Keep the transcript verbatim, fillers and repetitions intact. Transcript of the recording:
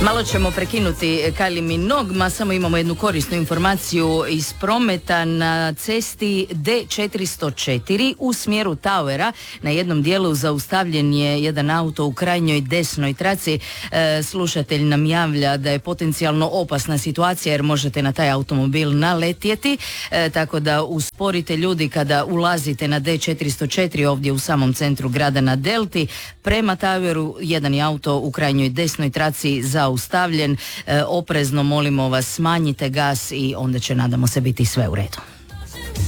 Malo ćemo prekinuti Kylie Minogue, samo imamo jednu korisnu informaciju iz prometa na cesti D četiristo četiri u smjeru Towera. Na jednom dijelu zaustavljen je jedan auto u krajnjoj desnoj traci. E, slušatelj nam javlja da je potencijalno opasna situacija jer možete na taj automobil naletjeti, e, tako da usporite ljudi kada ulazite na D četiristo četiri ovdje u samom centru grada na Delti. Prema Toweru jedan je auto u krajnjoj desnoj traci zaustavljen. E, oprezno molimo vas, smanjite gas i onda će, nadamo se, biti sve u redu.